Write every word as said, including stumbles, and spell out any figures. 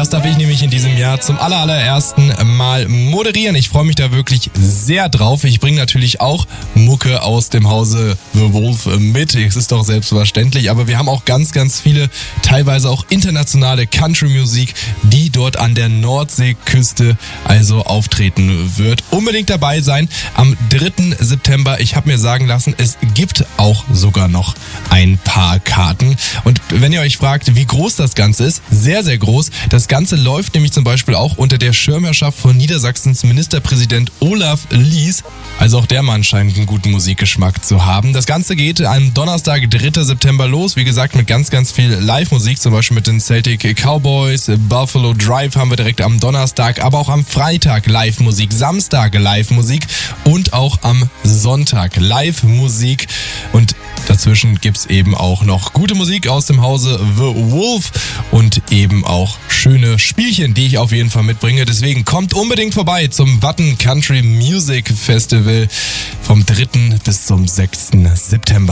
Das darf ich nämlich in diesem Jahr zum aller, allerersten Mal moderieren. Ich freue mich da wirklich sehr drauf. Ich bringe natürlich auch Mucke aus dem Hause The Wolf mit. Es ist doch selbstverständlich. Aber wir haben auch ganz, ganz viele, teilweise auch internationale Country-Musik, die dort an der Nordseeküste also auftreten wird. Unbedingt dabei sein am dritten September. Ich habe mir sagen lassen, es gibt auch sogar noch ein paar Karten. Und wenn ihr euch fragt, wie groß das Ganze ist, sehr, sehr groß. Das Ganze läuft nämlich zum Beispiel auch unter der Schirmherrschaft von Niedersachsens Ministerpräsident Olaf Lies. Also auch der Mann scheint einen guten Musikgeschmack zu haben. Das Ganze geht am Donnerstag, dritten September los. Wie gesagt, mit ganz, ganz viel Live-Musik, zum Beispiel mit den Celtic Cowboys, Buffalo Drive haben wir direkt am Donnerstag, aber auch am Freitag Live-Musik, Samstag Live-Musik und auch am Sonntag Live-Musik. Und dazwischen gibt's eben auch noch gute Musik aus dem Hause The Wolf und eben auch schöne Spielchen, die ich auf jeden Fall mitbringe. Deswegen kommt unbedingt vorbei zum Watten Country Music Festival vom dritten bis zum sechsten September.